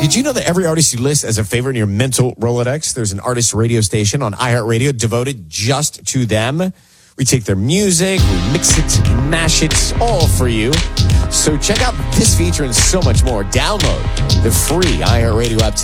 Did you know that every artist you list as a favorite in your mental Rolodex, there's an artist radio station on iHeartRadio devoted just to them? We take their music, we mix it, mash it, all for you. So check out this feature and so much more. Download the free iHeartRadio app